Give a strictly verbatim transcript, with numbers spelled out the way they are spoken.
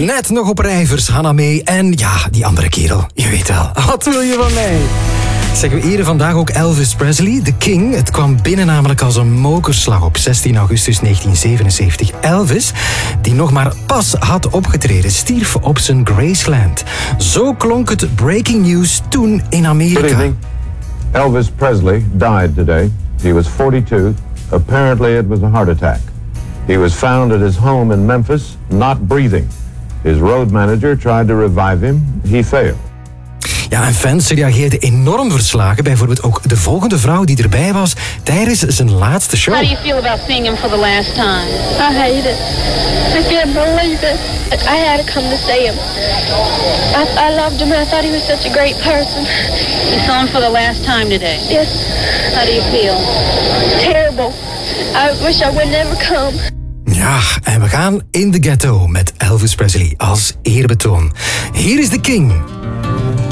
Net nog op Rijvers, Hannah May en ja, die andere kerel. Je weet wel, wat wil je van mij? Zeg, we eren vandaag ook Elvis Presley, de King. Het kwam binnen namelijk als een mokerslag op zestien augustus negentien zevenenzeventig. Elvis, die nog maar pas had opgetreden, stierf op zijn Graceland. Zo klonk het breaking news toen in Amerika. Good evening. Elvis Presley died today. He was forty-two. Apparently it was a heart attack. He was found at his home in Memphis, not breathing. His road manager tried to revive him. He failed. Ja, en fans reageerden enorm verslagen. Bijvoorbeeld ook de volgende vrouw die erbij was tijdens zijn laatste show. How do you feel about seeing him for the last time? I hate it. I can't believe it. I had to come to see him. I, I loved him. I thought he was such a great person. You saw him for the last time today. Yes. How do you feel? Terrible. I wish I would never come. Ja, en we gaan in de ghetto met Elvis Presley als eerbetoon. Hier is de King.